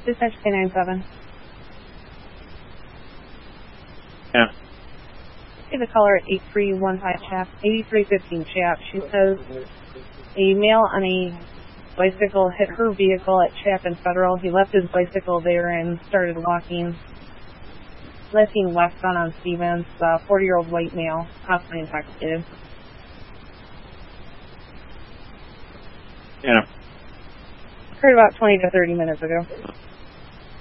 Dispatch K97. Yeah. See the caller at 8315 Chap, 8315 Chap. She says a male on a bicycle hit her vehicle at Chapin Federal. He left his bicycle there and started walking. Last seen westbound on Stevens, 40-year-old white male, possibly intoxicated. Yeah. Occurred about 20 to 30 minutes ago.